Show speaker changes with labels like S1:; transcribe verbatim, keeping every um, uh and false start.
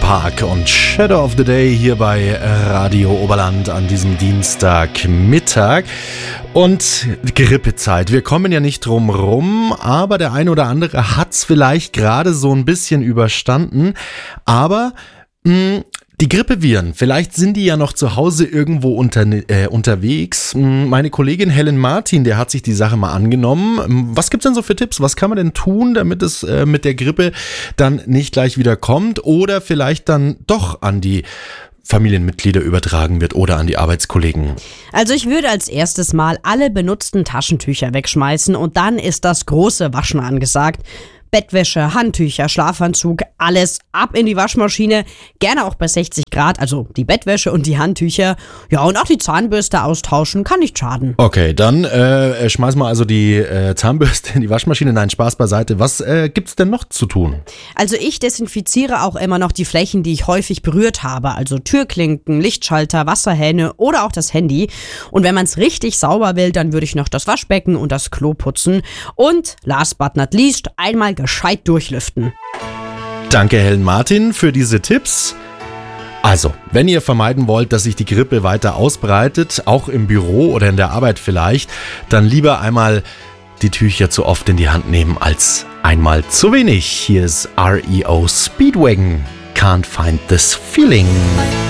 S1: Park und Shadow of the Day hier bei Radio Oberland an diesem Dienstagmittag. Und Grippezeit. Wir kommen ja nicht drum rum, aber der ein oder andere hat's vielleicht gerade so ein bisschen überstanden. Aber mh, die Grippeviren, vielleicht sind die ja noch zu Hause irgendwo unter, äh, unterwegs. Meine Kollegin Helen Martin, der hat sich die Sache mal angenommen. Was gibt's denn so für Tipps? Was kann man denn tun, damit es äh, mit der Grippe dann nicht gleich wieder kommt oder vielleicht dann doch an die Familienmitglieder übertragen wird oder an die Arbeitskollegen?
S2: Also ich würde als erstes mal alle benutzten Taschentücher wegschmeißen und dann ist das große Waschen angesagt. Bettwäsche, Handtücher, Schlafanzug, alles ab in die Waschmaschine, gerne auch bei sechzig Grad, also die Bettwäsche und die Handtücher. Ja, und auch die Zahnbürste austauschen, kann nicht schaden.
S1: Okay, dann äh, schmeiß mal also die äh, Zahnbürste in die Waschmaschine. Nein, Spaß beiseite. Was äh, gibt's denn noch zu tun?
S2: Also ich desinfiziere auch immer noch die Flächen, die ich häufig berührt habe, also Türklinken, Lichtschalter, Wasserhähne oder auch das Handy. Und wenn man es richtig sauber will, dann würde ich noch das Waschbecken und das Klo putzen. Und last but not least, einmal gescheit durchlüften.
S1: Danke Helen Martin für diese Tipps. Also, wenn ihr vermeiden wollt, dass sich die Grippe weiter ausbreitet, auch im Büro oder in der Arbeit vielleicht, dann lieber einmal die Tücher zu oft in die Hand nehmen als einmal zu wenig. Hier ist R E O Speedwagon. Can't find this feeling.